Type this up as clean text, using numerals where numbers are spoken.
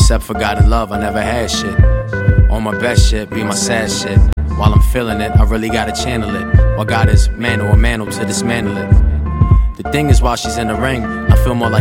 Except for God and love, I never had shit. On my best shit, be my sad shit. While I'm feeling it, I really gotta channel it. While God is man or mantle to dismantle it. The thing is, while she's in the ring, I feel more like